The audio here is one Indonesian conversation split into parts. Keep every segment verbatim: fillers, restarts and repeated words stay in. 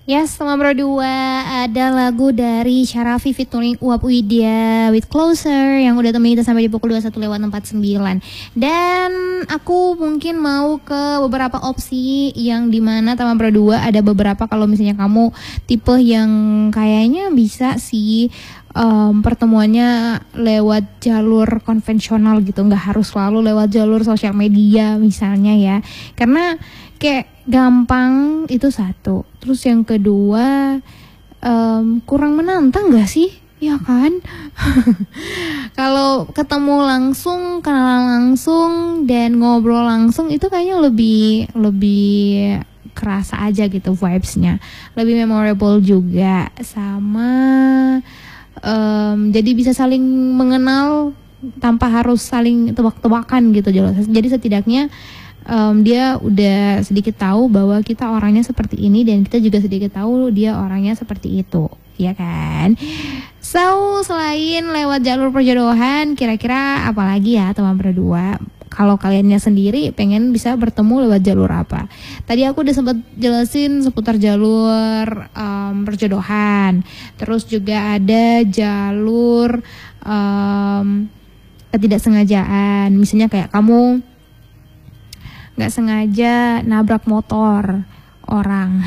Yes, nomor berdua ada lagu dari Syarafi featuring Uap Widya with Closer yang udah temenin kita sampai di pukul dua puluh satu lewat empat puluh sembilan. Dan aku mungkin mau ke beberapa opsi yang dimana nomor berdua ada beberapa kalau misalnya kamu tipe yang kayaknya bisa sih um, pertemuannya lewat jalur konvensional gitu, nggak harus selalu lewat jalur sosial media misalnya ya, karena kayak gampang itu satu. Terus yang kedua um, kurang menantang gak sih? Ya kan? Kalau ketemu langsung, kenalan langsung dan ngobrol langsung itu kayaknya lebih lebih kerasa aja gitu vibes-nya. Lebih memorable juga sama um, jadi bisa saling mengenal tanpa harus saling tebak-tebakan gitu. Jadi setidaknya Um, dia udah sedikit tahu bahwa kita orangnya seperti ini dan kita juga sedikit tahu dia orangnya seperti itu, ya kan? So, selain lewat jalur perjodohan, kira-kira apa lagi ya teman berdua? Kalau kaliannya sendiri pengen bisa bertemu lewat jalur apa? Tadi aku udah sempat jelasin seputar jalur um, perjodohan. Terus juga ada jalur um, ketidaksengajaan. Misalnya kayak kamu nggak sengaja nabrak motor orang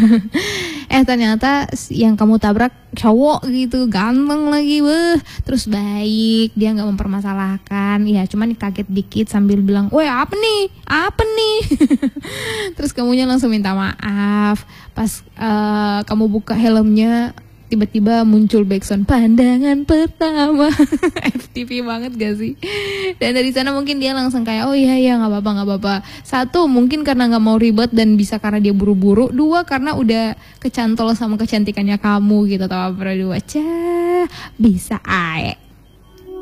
eh ternyata yang kamu tabrak cowok gitu, ganteng lagi, weh, terus baik, dia nggak mempermasalahkan, ya cuman kaget dikit sambil bilang, weh apa nih apa nih terus kamunya langsung minta maaf. Pas uh, kamu buka helmnya tiba-tiba muncul backsound pandangan pertama. F T V banget gak sih? Dan dari sana mungkin dia langsung kayak, oh iya iya nggak apa-apa nggak apa-apa. Satu mungkin karena nggak mau ribet dan bisa karena dia buru-buru. Dua karena udah kecantol sama kecantikannya kamu gitu. Tahu berdua, cah bisa ae.